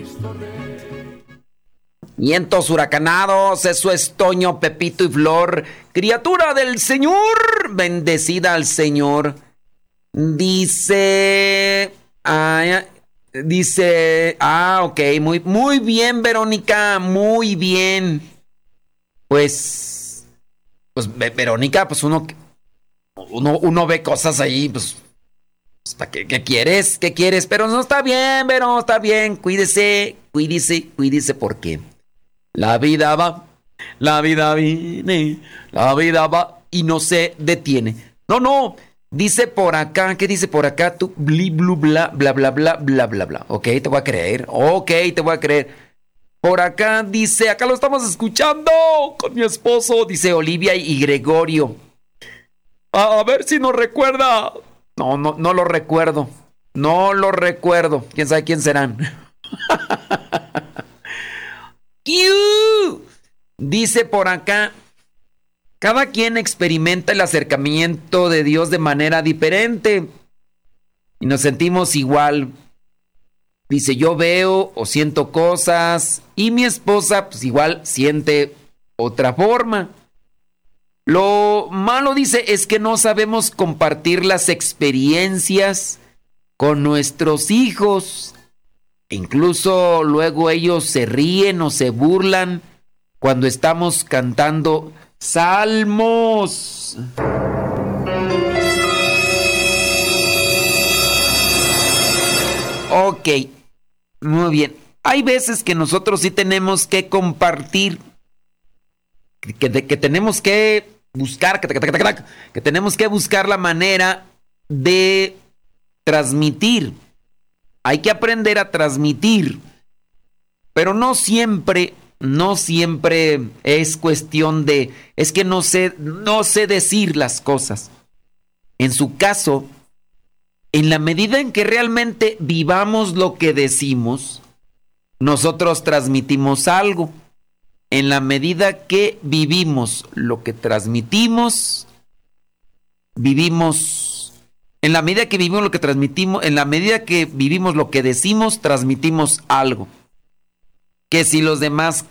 Vientos huracanados, eso es Toño, Pepito y Flor, criatura del Señor, bendecida al Señor. Dice, ok, muy bien, Verónica, muy bien. Pues Verónica, pues uno ve cosas ahí, pues ¿para qué quieres? ¿Qué quieres? Pero no está bien, Vero, está bien. Cuídese, porque la vida va, la vida viene, la vida va y no se detiene. No, dice por acá, ¿qué dice por acá? Tú, blu, bla, bla, bla, bla, bla, bla, bla. Ok, te voy a creer. Por acá dice, acá lo estamos escuchando con mi esposo, dice Olivia y Gregorio. A ver si nos recuerda. No lo recuerdo. No lo recuerdo. ¿Quién sabe quién serán? Dice por acá, cada quien experimenta el acercamiento de Dios de manera diferente y nos sentimos igual. Dice, yo veo o siento cosas y mi esposa pues igual siente otra forma. Lo malo, dice, es que no sabemos compartir las experiencias con nuestros hijos. Incluso luego ellos se ríen o se burlan cuando estamos cantando salmos. Ok, muy bien. Hay veces que nosotros sí tenemos que compartir, que tenemos que buscar, que tenemos que buscar la manera de transmitir. Hay que aprender a transmitir, pero no siempre es cuestión de, es que no sé decir las cosas. En su caso, en la medida en que realmente vivamos lo que decimos, nosotros transmitimos algo. En la medida que vivimos lo que transmitimos, en la medida que vivimos lo que transmitimos, en la medida que vivimos lo que decimos, transmitimos algo. Que si los demás